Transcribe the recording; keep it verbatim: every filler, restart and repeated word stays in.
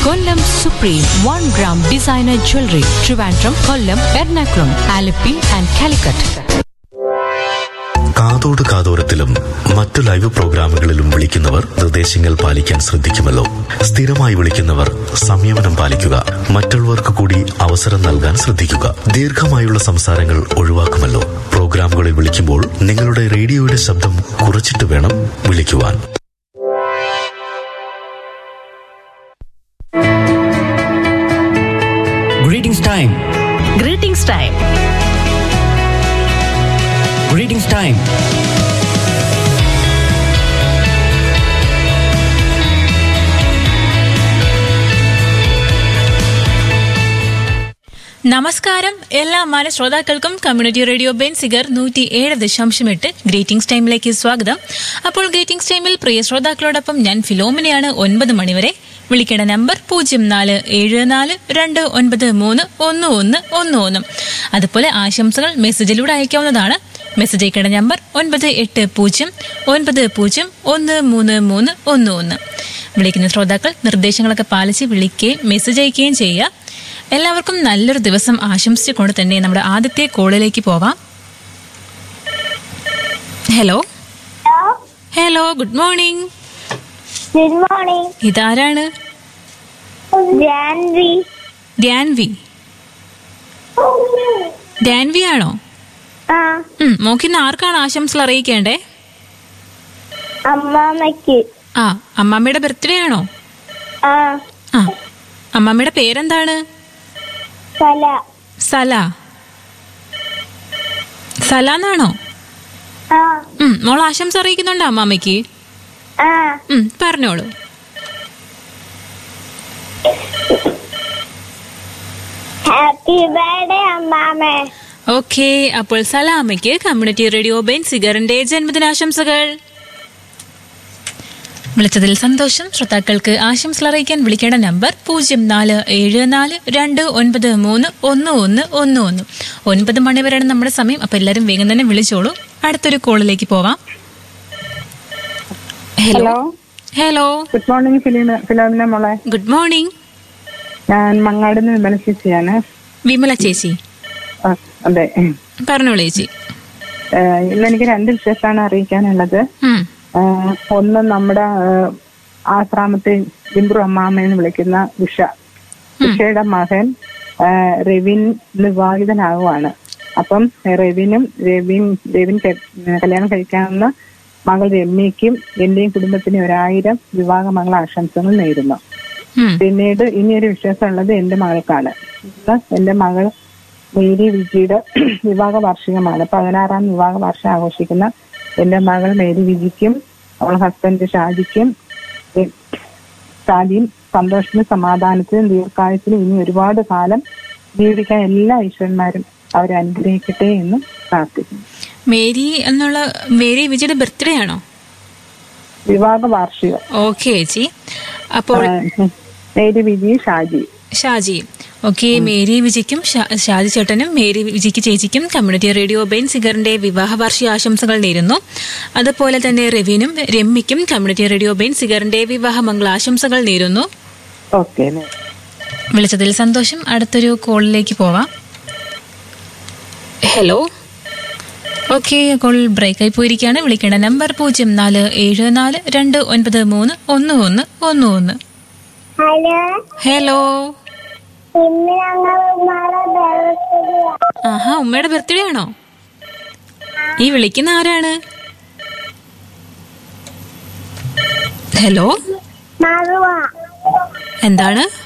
Kollam Supreme one gram designer jewelry. Trivandrum, Kollam, Ernakulam, Alleppey and Calicut. കാതോട് കാതോരത്തിലും മറ്റു live പ്രോഗ്രാമുകളിലും വിളിക്കുന്നവർ നിർദ്ദേശങ്ങൾ പാലിക്കാൻ ശ്രദ്ധിക്കുമല്ലോ. സ്ഥിരമായി വിളിക്കുന്നവർ സംയമനം പാലിക്കുക. മറ്റുള്ളവർക്ക് കൂടി അവസരം നൽകാൻ ശ്രദ്ധിക്കുക. ദീർഘമായുള്ള സംസാരങ്ങൾ ഒഴിവാക്കുമല്ലോ. പ്രോഗ്രാമുകളിൽ വിളിക്കുമ്പോൾ നിങ്ങളുടെ റേഡിയോയുടെ ശബ്ദം കുറച്ചിട്ട് വേണം വിളിക്കുവാൻ. Greetings time. Greetings time. Greetings time. നമസ്കാരം എല്ലാ മാന്യ ശ്രോതാക്കൾക്കും കമ്മ്യൂണിറ്റി റേഡിയോ ബെൻസിഗർ നൂറ്റി ഏഴ് ദശാംശം എട്ട് ഗ്രീറ്റിംഗ്സ് ടൈമിലേക്ക് സ്വാഗതം. അപ്പോൾ ഗ്രീറ്റിംഗ്സ് ടൈമിൽ പ്രിയ ശ്രോതാക്കളോടൊപ്പം ഞാൻ ഫിലോമിനയാണ്. ഒൻപത് മണിവരെ വിളിക്കേണ്ട നമ്പർ പൂജ്യം നാല് ഏഴ് നാല് രണ്ട് ഒൻപത് മൂന്ന് ഒന്ന് ഒന്ന് ഒന്ന് ഒന്ന്. അതുപോലെ ആശംസകൾ മെസ്സേജിലൂടെ അയക്കാവുന്നതാണ്. മെസ്സേജ് അയക്കേണ്ട നമ്പർ ഒൻപത് എട്ട് പൂജ്യം ഒൻപത് പൂജ്യം ഒന്ന് മൂന്ന് മൂന്ന് ഒന്ന് ഒന്ന്. വിളിക്കുന്ന ശ്രോതാക്കൾ നിർദ്ദേശങ്ങളൊക്കെ പാലിച്ച് വിളിക്കുകയും മെസ്സേജ് അയക്കുകയും ചെയ്യുക. എല്ലാവർക്കും നല്ലൊരു ദിവസം ആശംസിച്ചുകൊണ്ട് തന്നെ നമ്മുടെ ആദ്യത്തെ കോളിലേക്ക് പോവാം. Hello hello good morning. Good morning. ഇതാരാണ്? ധ്യാൻവി. ധ്യാൻവി ധ്യാൻവി ആണോ? മോക്കിന്ന് ആർക്കാണ് ആശംസകൾ അറിയിക്കേണ്ടേ? അമ്മാമ്മയ്ക്ക്. ആ, അമ്മാമ്മയുടെ ബർത്ത്ഡേ ആണോ? ആ, അമ്മാമ്മയുടെ പേരെന്താണ്? സല. സല സല എന്നാണോ? മോൾ ആശംസ അറിയിക്കുന്നുണ്ടോ അമ്മാമ്മയ്ക്ക്? പറഞ്ഞോളൂ. Happy birthday അമ്മാമ്മേ. ഓക്കെ, അപ്പോൾ സലാമയ്ക്ക് കമ്മ്യൂണിറ്റി റേഡിയോ ബെൻസിഗറിന്റെ ജന്മദിനാശംസകൾ. വിളിച്ചതിൽ സന്തോഷം. ശ്രോതാക്കൾക്ക് ആശംസകൾ അറിയിക്കാൻ വിളിക്കേണ്ട നമ്പർ പൂജ്യം നാല് ഏഴ് നാല് രണ്ട് ഒൻപത് മൂന്ന് ഒന്ന് ഒന്ന് ഒന്ന് ഒന്ന്. ഒൻപത് മണി വരെയാണ് നമ്മുടെ സമയം. അപ്പൊ എല്ലാരും വേഗം തന്നെ വിളിച്ചോളൂ. അടുത്തൊരു കോളിലേക്ക് പോവാം. Hello hello good morning Philomena മോളെ. Good morning. ഞാൻ മങ്ങാടുന്ന് വിമല ചേച്ചിയാണ്. വിമല ചേച്ചി, അതെ പറഞ്ഞോളൂ ചേച്ചി. ഇന്ന് എനിക്ക് രണ്ട് വിശേഷമാണ് അറിയിക്കാനുള്ളത്. ഒന്ന്, നമ്മുടെ ആശ്രാമത്തെ ബിംബ്രു അമ്മാമ്മ എന്ന് വിളിക്കുന്ന ഉഷ ഉഷയുടെ മകൻ റെവിൻ വിവാഹിതനാകുവാണ്. അപ്പം റെവിനും രവിൻ രവിൻ കല്യാണം കഴിക്കാവുന്ന മകൾ രമ്യക്കും എന്റെയും കുടുംബത്തിനും ഒരായിരം വിവാഹ മംഗള ആശംസകൾ നേരുന്നു. പിന്നീട് ഇനിയൊരു വിശേഷമുള്ളത് എന്റെ മകൾക്കാണ്. എന്റെ മകൾ മേരി വിജിയുടെ വിവാഹ വാർഷികമാണ്. പതിനാറാം വിവാഹ വാർഷികം ആഘോഷിക്കുന്ന എന്റെ മകൾ മേരി വിജിക്കും അവളുടെ ഹസ്ബൻഡ് ഷാജിക്കും ഷാജിയും സന്തോഷത്തിനും സമാധാനത്തിനും ദീർഘായുസിനും ഇനി ഒരുപാട് കാലം ജീവിക്കാൻ എല്ലാ ഈശ്വരന്മാരും അവരെ അനുഗ്രഹിക്കട്ടെ എന്ന് പ്രാർത്ഥിക്കുന്നു. മേരി എന്നുള്ള മേരി വിജിയുടെ ബർത്ത്ഡേ ആണോ? വിവാഹ വാർഷികം. ഓക്കെ ചേച്ചി. അപ്പോൾ Mary Viji Shaji Shaji okay. Mary വിജിക്കും Shaji ചേട്ടനും മേരി വിജിക്ക് ചേച്ചിക്കും കമ്മ്യൂണിറ്റി റേഡിയോ ബെൻസിഗറിന്റെ വിവാഹ വാർഷിക ആശംസകൾ നേരുന്നു. അതുപോലെ തന്നെ രവിനും രമ്യക്കും കമ്മ്യൂണിറ്റി റേഡിയോ ബെൻസിഗറിന്റെ വിവാഹ മംഗള ആശംസകൾ നേരുന്നു. ഓക്കെ, വിളിച്ചതിൽ സന്തോഷം. അടുത്തൊരു കോളിലേക്ക് പോവാം. ഹലോ. ഓക്കെ, കോൾ ബ്രേക്കായി പോയിരിക്കുകയാണ്. വിളിക്കേണ്ട നമ്പർ പൂജ്യം നാല് ഏഴ് നാല് രണ്ട് ഒൻപത് മൂന്ന് ഒന്ന് ഒന്ന് ഒന്ന് ഒന്ന്. Hello hello. ഇന്ന് ഞങ്ങൾ ആഹാ, ഉമ്മയുടെ ബർത്ത്ഡേ ആണോ? ഈ വിളിക്കുന്ന ആരാണ്? ഹലോ, എന്താണ്?